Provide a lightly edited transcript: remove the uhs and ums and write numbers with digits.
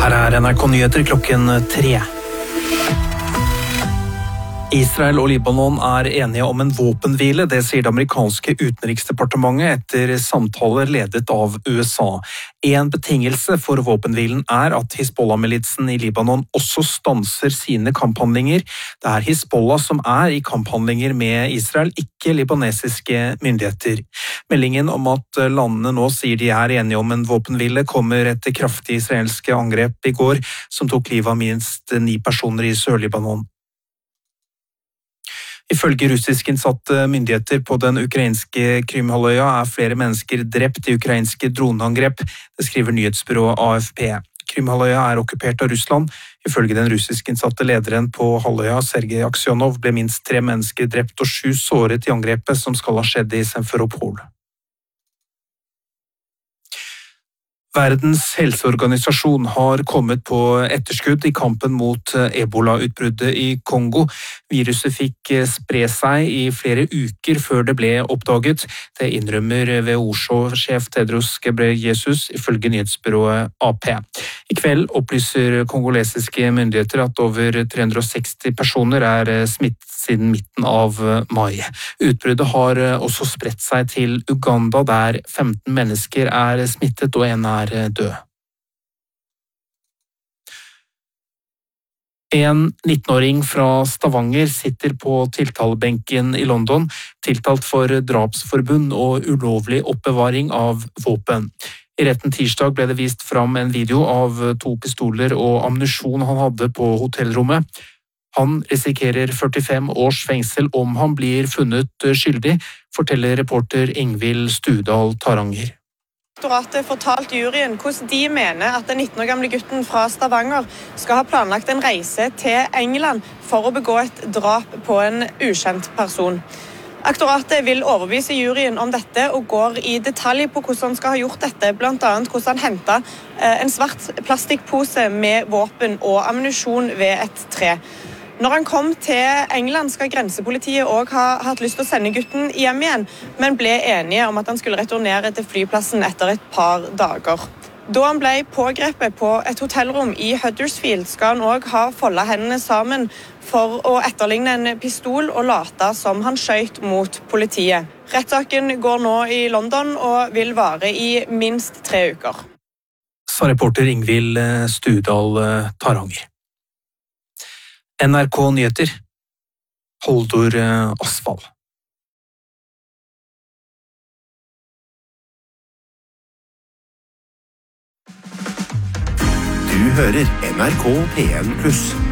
Her NRK Nyheter klokken 3. Israel og Libanon enige om en våpenhvile, det sier det amerikanske utenriksdepartementet etter samtaler ledet av USA. En betingelse for våpenhvilen at Hizbollah-militsen i Libanon også stanser sine kamphandlinger. Det Hizbollah som i kamphandlinger med Israel, ikke libanesiske myndigheter. Meldingen om at landene nå sier de enige om en våpenhvile kommer etter kraftig israelske angrep i går, som tok livet av minst 9 personer i Sør-Libanon. Ifølge russiskinnsatte myndigheter på den ukrainske Krymhalvøya flere mennesker drept i ukrainske droneangrep, det skriver nyhetsbyrået AFP. Krymhalvøya okkupert av Russland. Ifølge den russiskinnsatte lederen på halvøya, Sergej Aksionov, ble minst 3 mennesker drept og 7 såret i angrepet som skal ha skjedd i Simferopol. Verdens helseorganisasjon har kommet på etterskudd i kampen mot Ebola-utbruddet i Kongo. Viruset fikk spre seg i flere uker før det ble oppdaget. Det innrømmer WHO-sjef Tedros Ghebreyesus ifølge nyhetsbyrået AP. I kveld opplyser kongolesiske myndigheter at over 360 personer smittet siden midten av mai. Utbruddet har også spredt seg til Uganda, der 15 mennesker smittet og en død. En 19-åring fra Stavanger sitter på tiltalebenken i London, tiltalt for drapsforbund og ulovlig oppbevaring av våpen. I retten tirsdag ble det vist fram en video av 2 pistoler og ammunisjon han hadde på hotellrommet. Han risikerer 45 års fengsel om han blir funnet skyldig, forteller reporter Ingvild Studal Taranger. Direktoratet fortalte juryen hvordan de mener at den 19 år gamle gutten fra Stavanger skal ha planlagt en reise til England for å begå et drap på en ukjent person. Aktoratet vil overbevise juryen om dette og går i detalj på hvordan han skal ha gjort dette, blant annet hvordan han hentet en svart plastikkpose med våpen og ammunisjon ved et tre. Når han kom til England skal grensepolitiet også ha hatt lyst til å sende gutten hjem igjen, men ble enige om at han skulle returnere til flyplassen etter et par dager. Da han ble pågrepet på et hotellrom i Huddersfield, skal han også ha foldet hendene sammen for å etterligne en pistol og late som han skjøt mot politiet. Rettssaken går nå i London og vil vare i minst 3 uker. Sa reporter Ingvild Studal Taranger. NRK Nyheter, Holdor Asfall. Du hører NRK P1+.